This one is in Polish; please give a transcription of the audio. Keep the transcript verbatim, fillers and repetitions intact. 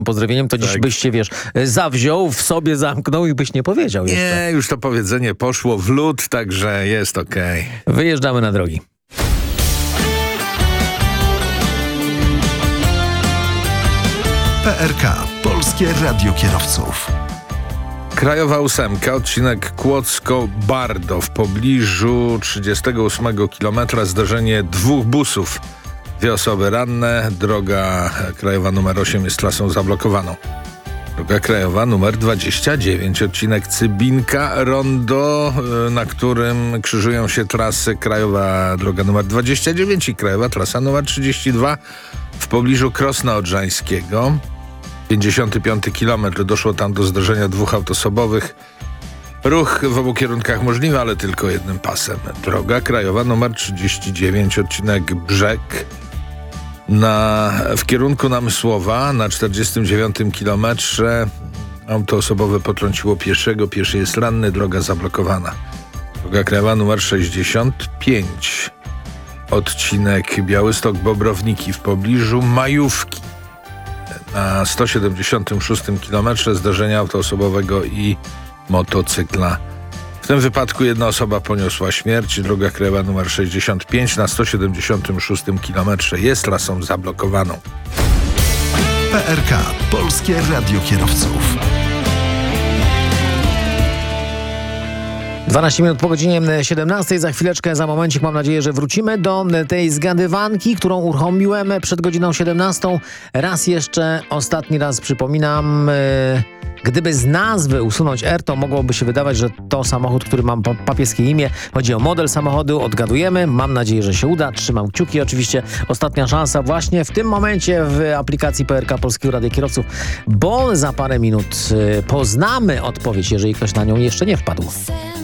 pozdrowieniem, to dziś Tak. byś się, wiesz, zawziął, w sobie zamknął i byś nie powiedział jeszcze. Nie, już to powiedzenie poszło w lód, także jest okej. Wyjeżdżamy na drogi. P R K. Polskie Radio Kierowców. Krajowa ósemka, odcinek Kłodzko-Bardo. W pobliżu trzydziestego ósmego kilometra zdarzenie dwóch busów. Dwie osoby ranne. Droga krajowa numer osiem jest trasą zablokowaną. Droga krajowa numer dwadzieścia dziewięć, odcinek Cybinka-Rondo, na którym krzyżują się trasy krajowa droga numer dwadzieścia dziewięć i krajowa trasa numer trzydzieści dwa w pobliżu Krosna Odrzańskiego. pięćdziesiąty piąty kilometr, doszło tam do zdarzenia dwóch autosobowych. Ruch w obu kierunkach możliwy, ale tylko jednym pasem. Droga krajowa numer trzydzieści dziewięć, odcinek Brzeg. Na, w kierunku Namysłowa na czterdziestym dziewiątym kilometrze auto osobowe potrąciło pieszego. Pieszy jest ranny, droga zablokowana. Droga krajowa numer sześćdziesiąt pięć. Odcinek Białystok-Bobrowniki w pobliżu Majówki. Na sto siedemdziesiątym szóstym kilometrze zdarzenia auto osobowego i motocykla. W tym wypadku jedna osoba poniosła śmierć. Droga krajowa numer sześćdziesiąt pięć na sto siedemdziesiątym szóstym kilometrze jest trasą zablokowaną. P R K. Polskie Radio Kierowców. dwanaście minut po godzinie siedemnastej. Za chwileczkę, za momencik mam nadzieję, że wrócimy do tej zgadywanki, którą uruchomiłem przed godziną siedemnastą. Raz jeszcze, ostatni raz przypominam, yy, gdyby z nazwy usunąć R, to mogłoby się wydawać, że to samochód, który ma pa- papieskie imię. Chodzi o model samochodu, odgadujemy. Mam nadzieję, że się uda. Trzymam kciuki. Oczywiście ostatnia szansa właśnie w tym momencie w aplikacji P R K Polskiego Radia Kierowców, bo za parę minut yy, poznamy odpowiedź, jeżeli ktoś na nią jeszcze nie wpadł.